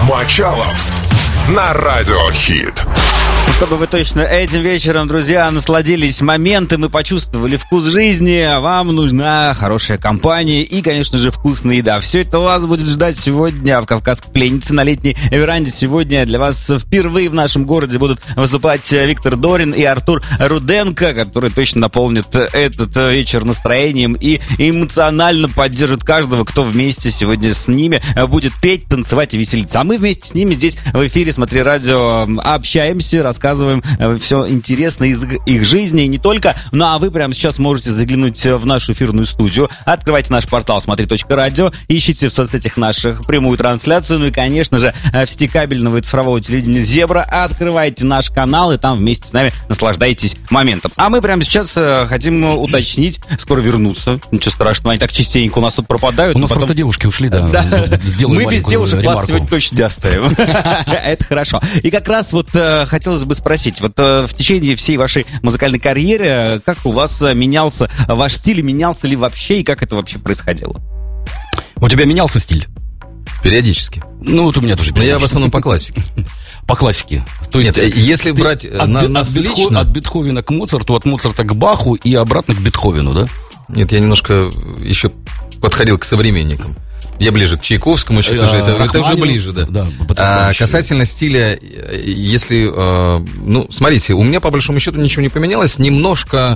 Мочалов на Радиохит. Чтобы вы точно этим вечером, друзья, насладились моментом и почувствовали вкус жизни, вам нужна хорошая компания и, конечно же, вкусная еда. Все это вас будет ждать сегодня в Кавказской пленнице на летней веранде. Сегодня для вас впервые в нашем городе будут выступать Виктор Дорин и Артур Руденко, которые точно наполнят этот вечер настроением и эмоционально поддержат каждого, кто вместе сегодня с ними будет петь, танцевать и веселиться. А мы вместе с ними здесь в эфире «Смотри радио» общаемся, рассказываем все интересное из их жизни и не только. Ну а вы прямо сейчас можете заглянуть в нашу эфирную студию. Открывайте наш портал смотри.радио, ищите в соцсетях наших прямую трансляцию. Ну и, конечно же, в сети кабельного и цифрового телевидения «Зебра» открывайте наш канал и там вместе с нами наслаждайтесь моментом. А мы прямо сейчас хотим уточнить, скоро вернуться. Ничего страшного, они так частенько у нас тут пропадают. У нас просто девушки ушли, да. Мы без девушек вас сегодня точно не оставим. Это хорошо. И как раз вот хотелось бы спросить, вот в течение всей вашей музыкальной карьеры, как у вас менялся ваш стиль, менялся ли вообще, и как это вообще происходило? У тебя менялся стиль? Периодически. Ну, вот у меня тоже периодически. Но я в основном по классике. По классике. То есть, нет, если брать нас лично... От Бетховена к Моцарту, от Моцарта к Баху и обратно к Бетховену, да? Нет, я немножко еще подходил к современникам. Я ближе к Чайковскому, еще тоже, это уже ближе, да. Касательно стиля, если, ну, смотрите, у меня по большому счету ничего не поменялось, немножко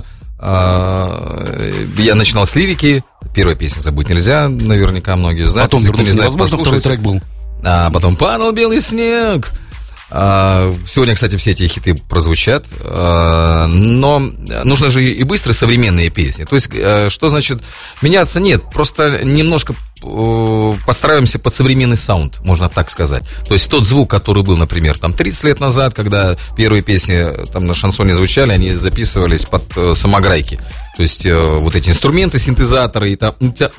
я начинал с лирики, первая песня «Забыть нельзя», наверняка многие знают. Потом вернулся невозможно, второй трек был. А потом «Падал белый снег». Сегодня, кстати, все эти хиты прозвучат, но нужно же и быстрые современные песни. То есть, что значит меняться? Нет, просто немножко подстраиваемся под современный саунд, можно так сказать. То есть тот звук, который был, например, там 30 лет назад, когда первые песни там на шансоне звучали, они записывались под самограйки. То есть вот эти инструменты, синтезаторы и там...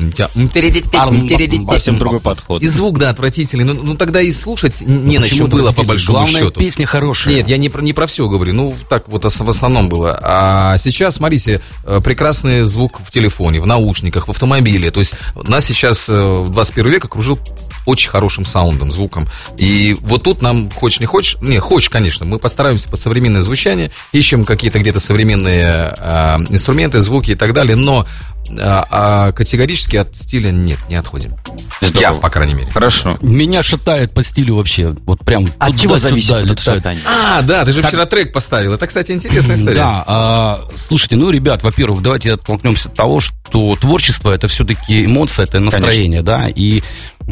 Совсем другой подход. И звук, да, отвратительный. Ну тогда и слушать не на чем было, по большому счету. Главное, песня хорошая. Нет, я не про все говорю. Ну, так вот в основном было. А сейчас, смотрите, прекрасный звук в телефоне, в наушниках, в автомобиле. То есть нас сейчас в 21 век окружил очень хорошим саундом, звуком. И вот тут нам, хочешь не хочешь, хочешь, конечно, мы постараемся под современное звучание, ищем какие-то где-то современные инструменты, звуки и так далее, но категорически от стиля нет, не отходим. Здорово. Я, по крайней мере. Хорошо. Меня шатает по стилю вообще. Вот прям. От чего зависит это шатание? Да, ты же вчера трек поставил. Это, кстати, интересная история. Да, слушайте, ну, ребят, во-первых, давайте оттолкнемся от того, что творчество — это все-таки эмоция, это настроение, конечно. Да, и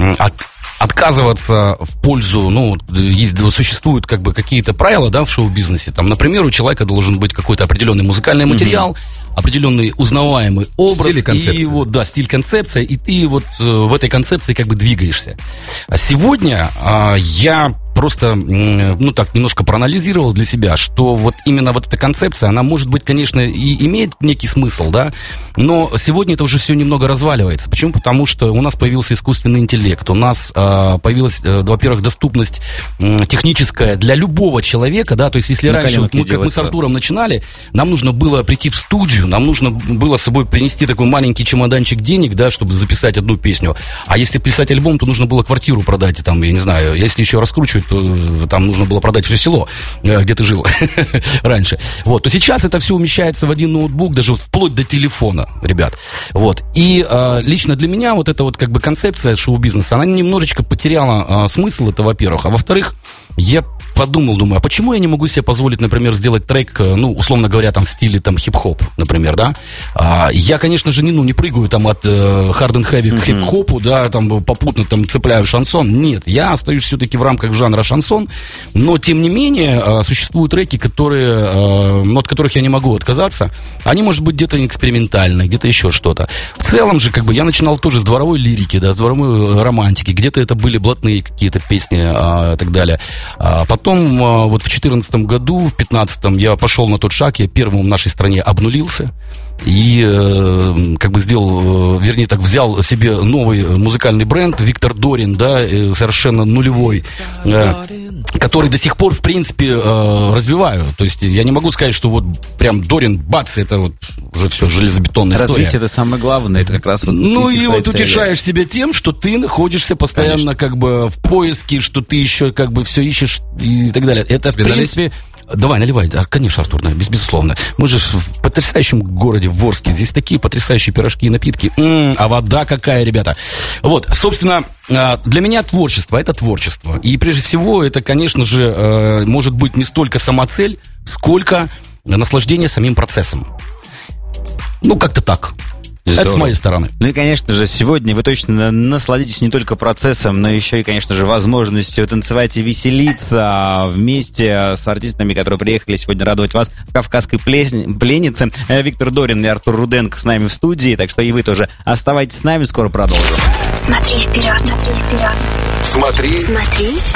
отказываться в пользу, ну, существуют как бы какие-то правила, да, в шоу-бизнесе. Там, например, у человека должен быть какой-то определенный музыкальный материал, определенный узнаваемый образ. Стиль и концепция. И вот, да, стиль, концепция, и ты вот в этой концепции как бы двигаешься. А сегодня я просто, ну, так, немножко проанализировал для себя, что вот именно вот эта концепция, она, может быть, конечно, и имеет некий смысл, да, но сегодня это уже все немного разваливается. Почему? Потому что у нас появился искусственный интеллект, у нас появилась, во-первых, доступность техническая для любого человека, да, то есть если раньше, вот как мы с Артуром начинали, нам нужно было прийти в студию, нам нужно было с собой принести такой маленький чемоданчик денег, да, чтобы записать одну песню, а если писать альбом, то нужно было квартиру продать, там, я не знаю, если еще раскручивать, то там нужно было продать все село, где ты жил раньше. Вот, то сейчас это все умещается в один ноутбук, даже вплоть до телефона, ребят. Вот. И лично для меня вот эта вот как бы концепция шоу-бизнеса, она немножечко потеряла смысл, это во-первых. А во-вторых, я думаю, а почему я не могу себе позволить, например, сделать трек, ну, условно говоря, там, в стиле, там, хип-хоп, например, да? Я, конечно же, не прыгаю там от hard and heavy к хип-хопу, да, там, попутно там цепляю шансон. Нет, я остаюсь все-таки в рамках жанра шансон, но, тем не менее, существуют треки, которые, от которых я не могу отказаться. Они, может быть, где-то экспериментальные, где-то еще что-то. В целом же, как бы, я начинал тоже с дворовой лирики, да, с дворовой романтики, где-то это были блатные какие-то песни и так далее. Потом, вот в 2014 году, в 2015 я пошел на тот шаг, я первым в нашей стране обнулился. и как бы сделал, вернее так, взял себе новый музыкальный бренд Виктор Дорин, да, совершенно нулевой, который до сих пор, в принципе, развиваю. То есть я не могу сказать, что вот прям Дорин, бац, это вот уже все железобетонная история. Развитие — это самое главное, это как раз вот... Ну и вот утешаешь себя тем, что ты находишься постоянно как бы в поиске, что ты еще как бы все ищешь и так далее. Это, в принципе... Давай, наливай. Да, конечно, Артур, безусловно. Мы же в потрясающем городе, в Орске. Здесь такие потрясающие пирожки и напитки. А вода какая, ребята. Вот, собственно, для меня творчество — это творчество. И прежде всего, это, конечно же, может быть не столько самоцель, сколько наслаждение самим процессом. Ну, как-то так. Здорово. Это с моей стороны. Ну и, конечно же, сегодня вы точно насладитесь не только процессом, но еще и, конечно же, возможностью танцевать и веселиться вместе с артистами, которые приехали сегодня радовать вас в «Кавказской пленнице». Виктор Дорин и Артур Руденко с нами в студии, так что и вы тоже оставайтесь с нами, скоро продолжим. Смотри вперед, смотри вперед. Смотри